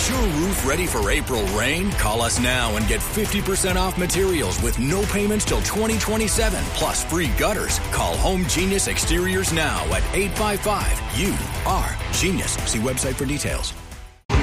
your roof ready for April rain? Call us now and get 50% off materials with no payments till 2027, plus free gutters. Call Home Genius Exteriors now at 855-U-R-GENIUS. See website for details.